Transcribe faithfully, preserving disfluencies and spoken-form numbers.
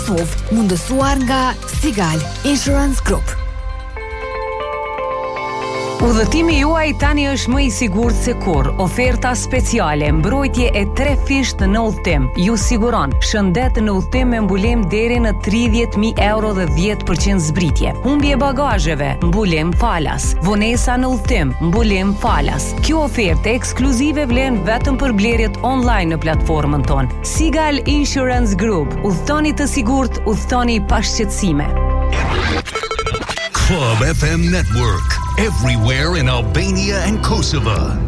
Kosovë, mundësuar nga Sigal Insurance Group. Udhëtimi juaj tani është më i sigurt se kur. Oferta speciale, mbrojtje e tre fisht në udhëtim. Ju siguron shëndet në udhëtim me mbulem deri në tridhjetë mijë euro dhe dhjetë përqind zbritje. Humbje bagazheve, mbulem falas. Vonesa në udhëtim, mbulem falas. Kjo ofertë ekskluzive vlen vetëm për blerjet online në platformën tonë. Sigal Insurance Group. Udhëtoni të sigurt, udhëtoni pa shqetësime. Club F M Network. Everywhere in Albania and Kosovo.